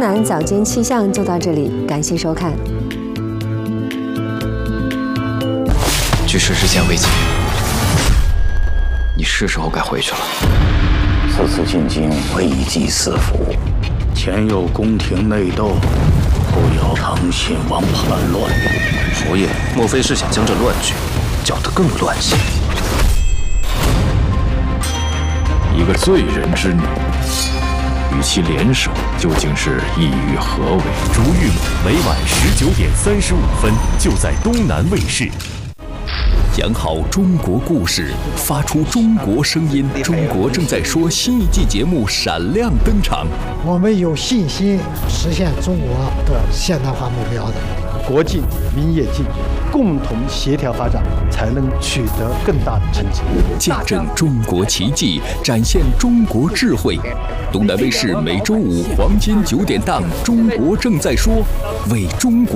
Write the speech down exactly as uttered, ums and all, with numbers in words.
南早间气象就到这里，感谢收看。 局势日渐危急，你是时候该回去了。 此次进京，危机四伏，前有宫廷内斗，后有长信王叛乱。 侯爷，莫非是想将这乱局搅得更乱些？ 一个罪人之女，与其联手，究竟是意欲何为？ 逐玉楼每晚十九点三十五分，就在东南卫视。讲好中国故事，发出中国声音。中国正在说新一季节目闪亮登场。 我们有信心实现中国的现代化目标的。 国进民也进，共同协调发展，才能取得更大的成绩。 见证中国奇迹，展现中国智慧。东南卫视每周五黄金九点档《中国正在说》，为中国。